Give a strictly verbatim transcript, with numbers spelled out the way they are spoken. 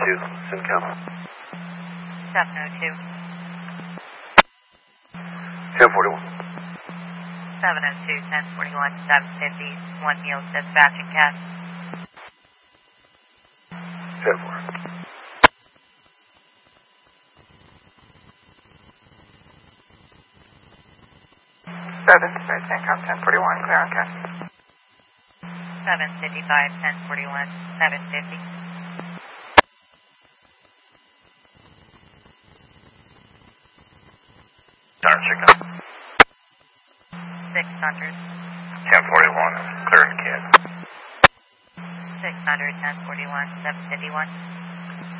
two, Simcoe. seven oh two. ten forty-one. seven oh two, ten forty-one, seven fifty, one Neil dispatching cat. ten four. seven fifty-five, Simcoe, ten forty-one, clear on cat. seven fifty-five, ten forty-one, seven fifty. Darn Chicken. six hundred. ten forty-one, clear and kid. six hundred, ten forty-one, seven fifty-one.